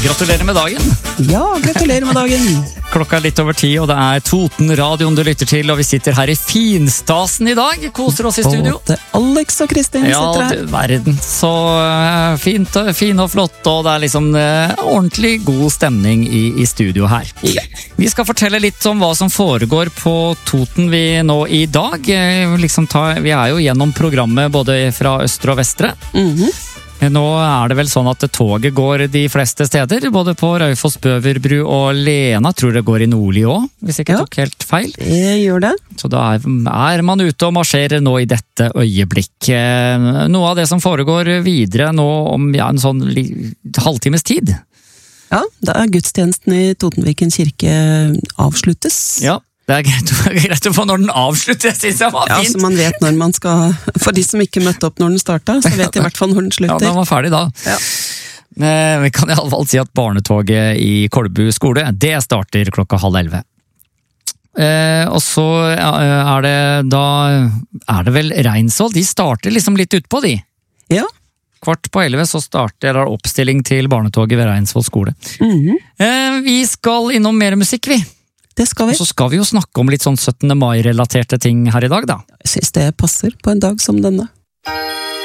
Gratulerer med dagen. Ja, gratulerer med dagen. Klokka litt over 10, og det Toten-radioen du lytter til, og vi sitter her i finstasen i dag. Koser oss i studio. Både Alex og Kristin sitter her. Ja, verden. Så fint og flott, og det liksom ordentlig god stemning i studio her. Ja. Vi skal fortelle litt om hva som foregår på Toten vi nå i dag. Vi jo gjennom programmet både fra Østre og Vestre. Nå det vel sånn at toget går de fleste steder, både på Raufoss, Bøverbru og Lena. Tror det går i Nordli også, hvis ikke tok helt feil. Det gjør det. Så da man ute og marsjerer nå i dette øyeblikk. Noe av det som foregår videre nå om en sånn halvtimes tid. Ja, da gudstjenesten i Totenviken kirke avsluttes. Ja. Det greit å få når den avslutter, jeg synes jeg var fint. Ja, så man vet når man skal, for de som ikke møtte opp når den startet, så vet de i hvert fall når den slutter. Ja, den var ferdig da. Ja. Vi kan i alle fall si at barnetoget i Kolbu skole, det starter 10:30. Og så det vel Reinsvoll, de starter liksom litt utpå de. Ja. 10:15 så starter oppstilling til barnetoget ved Reinsvoll skole. Vi skal innom mer musikk, vi. Det skal vi. Og så skal vi jo snakke om litt sånn 17. mai-relaterte ting her i dag, da. Jeg synes det passer på en dag som denne.